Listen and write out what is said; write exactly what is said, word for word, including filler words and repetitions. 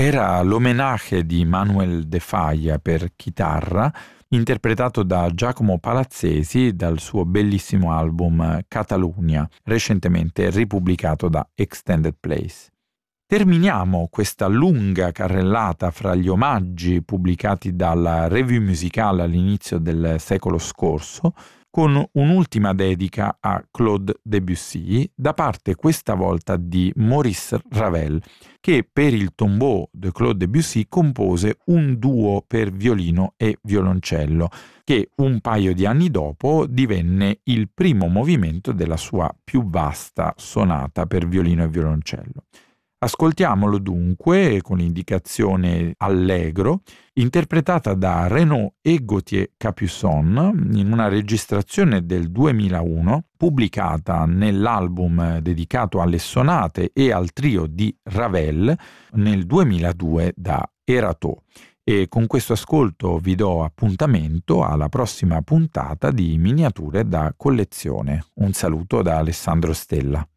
era l'omenage di Manuel de Falla per chitarra, interpretato da Giacomo Palazzesi dal suo bellissimo album Catalunya, recentemente ripubblicato da Extended Plays. Terminiamo questa lunga carrellata fra gli omaggi pubblicati dalla Revue Musicale all'inizio del secolo scorso con un'ultima dedica a Claude Debussy da parte questa volta di Maurice Ravel, che per il Tombeau de Claude Debussy compose un duo per violino e violoncello, che un paio di anni dopo divenne il primo movimento della sua più vasta sonata per violino e violoncello. Ascoltiamolo dunque con l'indicazione Allegro, interpretata da Renaud e Gauthier Capuçon in una registrazione del duemilauno, pubblicata nell'album dedicato alle sonate e al trio di Ravel nel duemiladue da Erato. E con questo ascolto vi do appuntamento alla prossima puntata di Miniature da collezione. Un saluto da Alessandro Stella.